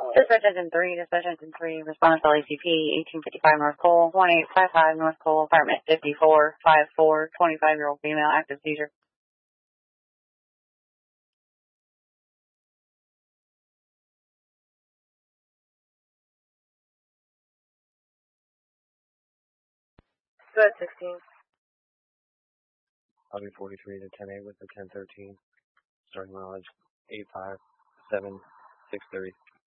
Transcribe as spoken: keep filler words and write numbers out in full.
Dispatch engine three, dispatch engine three, response L A C P, eighteen fifty-five North Cole, one eight five five North Cole, apartment fifty-four fifty-four, twenty-five-year-old female, active seizure. Go ahead, sixteen. I'll be forty-three to ten eight with the ten thirteen. Starting mileage eight five seven six three.